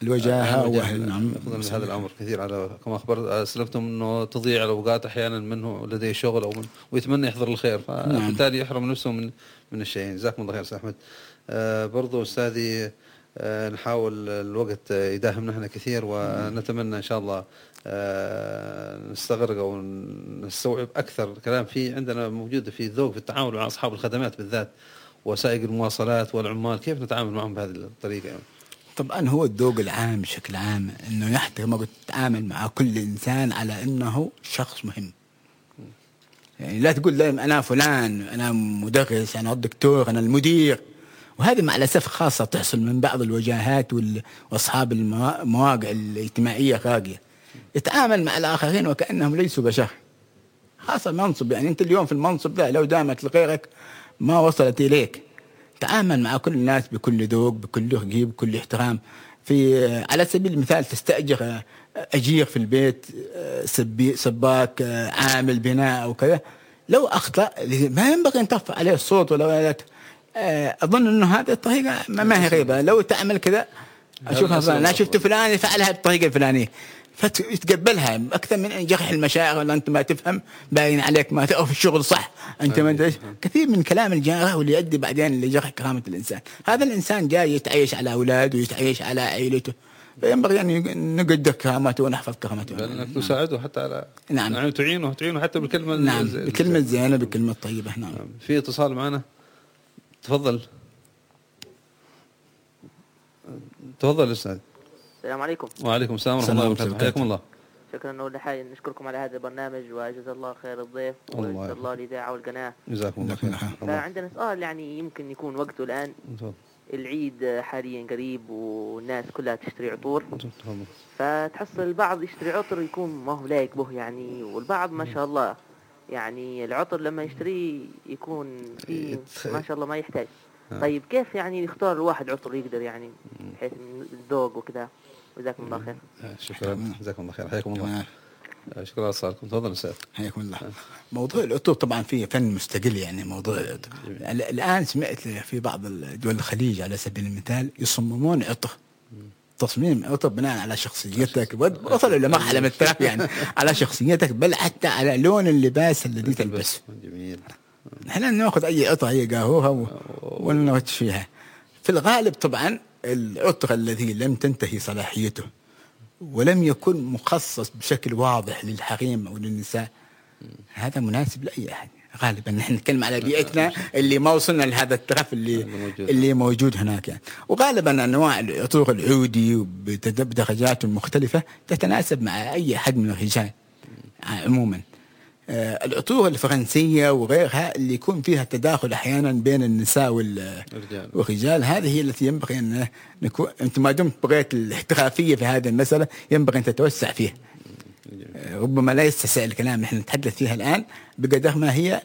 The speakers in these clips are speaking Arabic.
الوجاهة نعم يأخذون من هذا الأمر كثير، على كما أخبر أسلفتم أنه تضيع الأوقات أحيانا منه لديه شغل أو ويتمنى يحضر الخير، فبالتالي يحرم نفسه من الشيئين. جزاكم الله خير أستاذ أحمد. برضو أستاذي نحاول الوقت يداهمنا هنا كثير، ونتمنى إن شاء الله نستغرق أو نستوعب أكثر كلام فيه عندنا موجود في الذوق في التعامل مع أصحاب الخدمات بالذات وسائق المواصلات والعمال، كيف نتعامل معهم بهذه الطريقة يعني؟ طبعا هو الذوق العام بشكل عام انه يحترمك وتتعامل مع كل انسان على انه شخص مهم. يعني لا تقول دائما انا فلان، انا مدرس، انا الدكتور، انا المدير. وهذه مع الاسف خاصه تحصل من بعض الوجهات واصحاب المواقع الاجتماعيه الراقيه، يتعامل مع الاخرين وكانهم ليسوا بشر، خاصه المنصب. يعني انت اليوم في المنصب ده لو دامت لغيرك ما وصلت اليك. تعامل مع كل الناس بكل ذوق، بكل رقيب، بكل احترام. في على سبيل المثال تستأجر أجير في البيت، سباك، عامل بناء أو كذا، لو أخطأ ما ينبغي أن ترفع عليه الصوت ولا أظن أنه هذه الطريقة ما هي غريبة. لو تعمل كذا أشوفها أنا شفت فلان يفعلها بالطريقة الفلانية فتتقبلها أكثر من أن جرح المشاعر ولا أنت ما تفهم باين عليك ما تقف الشغل صح أنت ما كثير من كلام الجارح واللي يؤدي بعدين لجرح كرامة الإنسان. هذا الإنسان جاي يتعيش على أولاده ويتعيش على عائلته، فينبغي أن نقدر كرامته ونحفظ كرامته، لأنك تساعده حتى على نعم يعني تعينه حتى بالكلمة نعم بالكلمة الزينة بالكلمة الطيبة. نعم. في اتصال معنا، تفضل أستاذ. السلام عليكم. وعليكم السلام ورحمة الله وبركاته، حياكم الله. شكرا أول حاجة نشكركم على هذا البرنامج وجزا الله خير الضيف وجزا الله الإذاعة والقناة. جزاكم الله خير. فعندنا سؤال يعني يمكن يكون وقته الآن. العيد حاليا قريب والناس كلها تشتري عطور، فتحصل البعض يشتري عطر يكون ما هو لايق به يعني، والبعض ما شاء الله يعني العطر لما يشتريه يكون فيه ما شاء الله ما يحتاج. طيب كيف يعني يختار الواحد عطر يقدر يعني بحيث الذوق وكذا؟ جزاكم الله خير. شكرا، جزاكم الله خير، حياكم الله. شكرا على اتصالكم. تفضل استاذ. حياكم الله. موضوع العطور طبعا فيه فن مستقل، يعني موضوع العطور الان سمعت في بعض دول الخليج على سبيل المثال يصممون عطر، تصميم عطر بناء على شخصيتك، وصلوا لمرحله من التعب يعني على شخصيتك، بل حتى على لون اللباس الذي تلبسه. جميل. احنا ناخذ اي عطر اي قهوه ونرش فيها. في الغالب طبعا العطر الذي لم تنتهي صلاحيته ولم يكن مخصص بشكل واضح للحريم او للنساء هذا مناسب لاي احد. غالبا نحن نتكلم على بيئتنا اللي ما وصلنا لهذا الترف اللي موجود هناك يعني. وغالبا انواع العطور العودي بدرجاته المختلفه تتناسب مع اي حد من الرجال عموما. العطور الفرنسية وغيرها اللي يكون فيها تداخل أحيانا بين النساء والرجال، هذه هي التي ينبغي أن نكون، أنت ما دمت بغيت الاحترافية في هذه المسألة ينبغي أن تتوسع فيها. ربما لا يستسع الكلام نحن نتحدث فيها الآن بقدر ما هي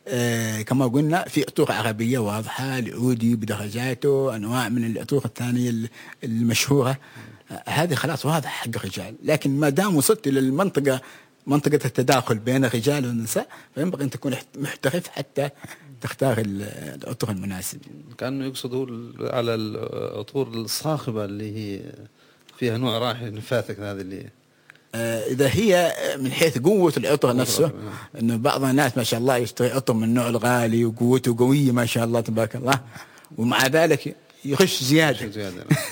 كما قلنا في عطور عربية واضحة، العودي بدرجاته، أنواع من العطور الثانية المشهورة، هذه خلاص واضح حق الرجال. لكن ما دام وصلت إلى منطقة التداخل بين الرجال والنساء فينبغي أن تكون محترف حتى تختار العطر المناسب. كأنه يقصد على العطور الصاخبة اللي هي فيها نوع رائحة نفاثك، هذه اللي إذا هي من حيث قوة العطر نفسه، إنه بعض الناس ما شاء الله يشتري عطر من النوع الغالي وقوته قوية ما شاء الله تبارك الله، ومع ذلك يخش زيادة.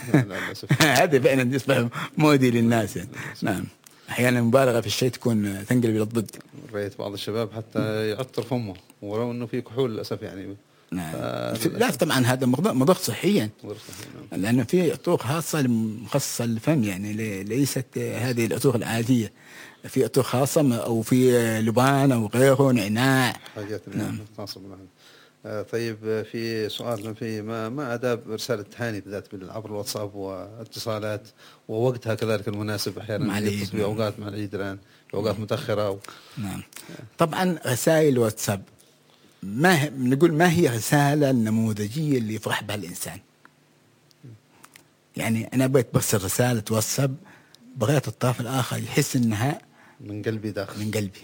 هذا فعلا يصبح مؤذي للناس يعني. نعم. أحيانا مبالغة في الشيء تكون تنقلب إلى الضد. رأيت بعض الشباب حتى يعطر فمه ولو إنه في كحول للأسف يعني. نعم. لا طبعا هذا مضر صحيا، لأنه في عطور خاصة مخصصة للفم يعني، ليست هذه العطور العادية. في عطور خاصة أو في لبان أو غيره، نعناع، حاجات خاصة بالعالم. طيب في سؤال في ما آداب رسالة التهاني بالذات عبر الواتساب واتصالات ووقتها كذلك المناسب، أحيانا يتصل بأوقات مع العيد الآن بأوقات متأخرة نعم. طبعا رسائل الواتساب نقول ما هي رسالة النموذجية اللي يفرح بها الإنسان. يعني أنا بغيت برسل رسالة واتساب بغيت الطرف الآخر يحس إنها من قلبي داخل من قلبي.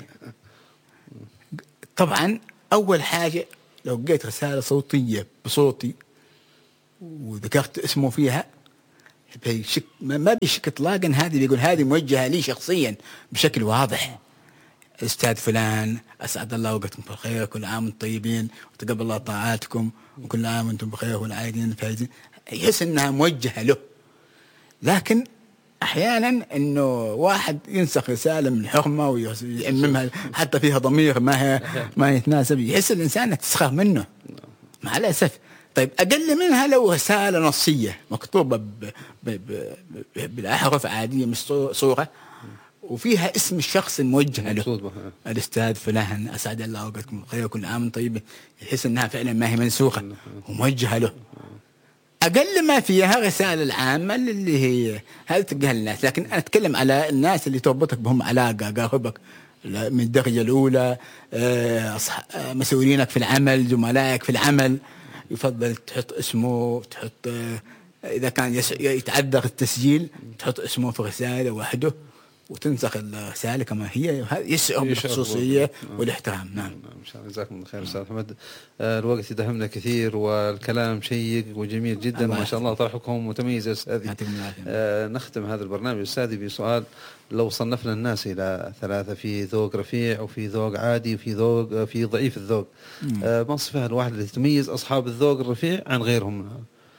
طبعا أول حاجة لو لقيت رسالة صوتية بصوتي وذكرت اسمه فيها بيشك ما بيشك إطلاقا، هذه بيقول هذه موجهة لي شخصيا بشكل واضح. أستاذ فلان أسعد الله وقتكم بالخير، كل عام وانتم طيبين وتقبل الله طاعاتكم، وكل عام وانتم بخير والعائدين الفائزين. يحس أنها موجهة له. لكن أحيانا إنه واحد ينسخ رسالة من حرمة ويعممها حتى فيها ضمير ما يتناسب، يحس الإنسان أنك تسخر منه مع الأسف. طيب أقل منها لو رسالة نصية مكتوبة بالأحرف عادية مش صورة، وفيها اسم الشخص الموجه له، الأستاذ فلان أسعد الله أوقاتكم بخير كل عام طيب، يحس أنها فعلا ما هي منسوخة وموجهة له. أقل ما فيها رسالة العامة اللي هي هذه تلقاها للناس. لكن أنا أتكلم على الناس اللي تربطك بهم علاقة، قاربك من الدرجة الأولى، مسؤولينك في العمل، زملائك في العمل، يفضل تحط اسمه، تحط إذا كان يتعذر التسجيل تحط اسمه في رسالة وحده وتنسخ الرسالة كما هي. يشعر بالخصوصية والاحترام. نعم. جزاكم الله خير أستاذ أحمد. الوقت يدهمنا كثير والكلام شيق وجميل جدا ما شاء الله، طرحكم متميز يا أستاذي. نختم هذا البرنامج أستاذي بسؤال: لو صنفنا الناس إلى ثلاثة، في ذوق رفيع وفي ذوق عادي وفي ذوق في ضعيف الذوق، ما الصفة الواحدة التي تميز أصحاب الذوق الرفيع عن غيرهم؟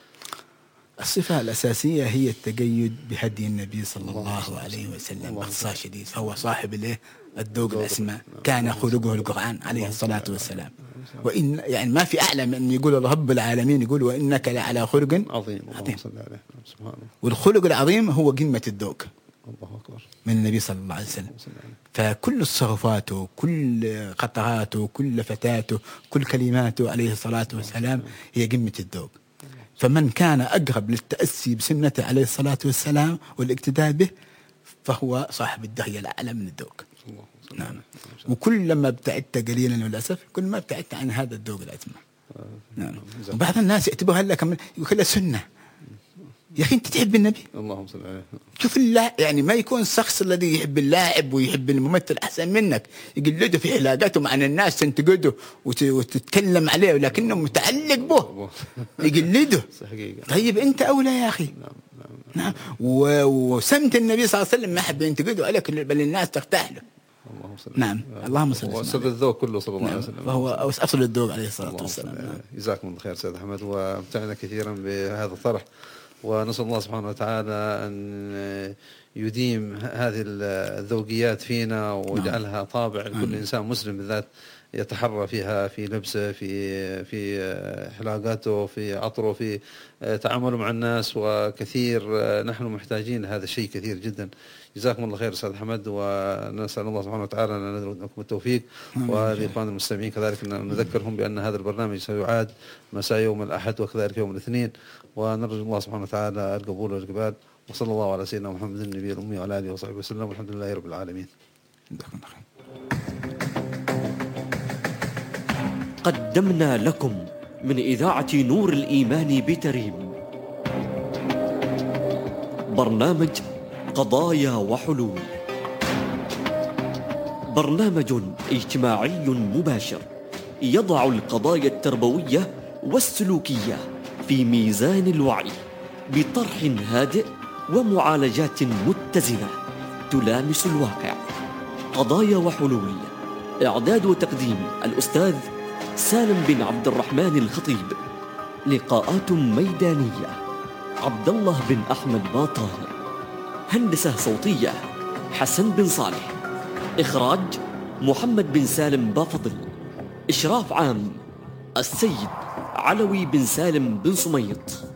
الصفة الأساسية هي التقيد بهدي النبي صلى الله عليه وسلم باختصار شديد. فهو صاحب الذوق الأسمى، كان خلقه القرآن عليه الصلاة والسلام. وإن يعني ما في أعلى من أن يقول رب العالمين يقول وإنك لعلى خلق عظيم. والخلق العظيم هو قمة الذوق من النبي صلى الله عليه وسلم. فكل تصرفاته، كل قطراته، كل فتاته، كل كلماته عليه الصلاة والسلام هي قمة الذوق. فمن كان أقرب للتأسي بسنته عليه الصلاة والسلام والاقتداء به فهو صاحب الدرجة الأعلى من الذوق. نعم. وكل لما ابتعدت قليلا للأسف كل ما ابتعدت عن هذا الذوق الأسمى. نعم. وبعض الناس يعتبرها لك يقول سنة. يا أخي أنت تحب النبي؟ اللهم صل عليه. شوف الله، يعني ما يكون الشخص الذي يحب اللاعب ويحب الممثل أحسن منك يقلده في علاقاته مع الناس، تنتقده وتتكلم عليه ولكنه متعلق به يقلده. طيب أنت أولى يا أخي. نعم. وسمت النبي صلى الله عليه وسلم ما حب ينتقده عليك بل الناس ترتاح له. نعم. اللهم صل على سيد الذوق كله صلى الله عليه وسلم. فهو أصل الذوق عليه الصلاة والسلام. جزاكم الله خير سيد أحمد، وامتعنا كثيرا بهذا الطرح، ونسأل الله سبحانه وتعالى أن يديم هذه الذوقيات فينا ويجعلها طابع لكل إنسان مسلم بالذات يتحرى فيها في لبسه، في حلاقاته، في عطره، في تعامله مع الناس. وكثير نحن محتاجين هذا الشيء كثير جدا. جزاكم الله خير أستاذ أحمد، ونسأل الله سبحانه وتعالى أن ندعو لكم التوفيق، ولإخوان المستمعين كذلك أن نذكرهم بأن هذا البرنامج سيعاد مساء يوم الأحد وكذلك يوم الاثنين، ونرجو الله سبحانه وتعالى القبول والإقبال. وصلى الله على سيدنا محمد النبي الأمي وعلى آله وصحبه وسلم، والحمد لله رب العالمين. قدمنا لكم من إذاعة نور الإيمان بتريم برنامج قضايا وحلول، برنامج اجتماعي مباشر يضع القضايا التربوية والسلوكية في ميزان الوعي بطرح هادئ ومعالجات متزنة تلامس الواقع. قضايا وحلول، إعداد وتقديم الأستاذ سالم بن عبد الرحمن الخطيب. لقاءات ميدانية عبد الله بن أحمد باطان. هندسة صوتية حسن بن صالح. إخراج محمد بن سالم بافضل. إشراف عام السيد علوي بن سالم بن سميط.